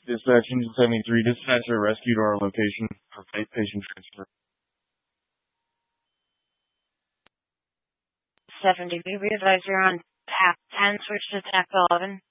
Dispatch Engine 73, dispatcher rescue to our location for patient transfer. 70, we advise you're on tap 10, switch to tap 11.